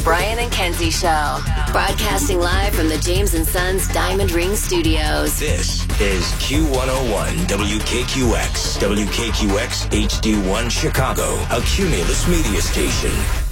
Brian and Kenzie Show. Broadcasting live from the James & Sons Diamond Ring Studios. This is Q101 WKQX HD1 Chicago, a Cumulus media station.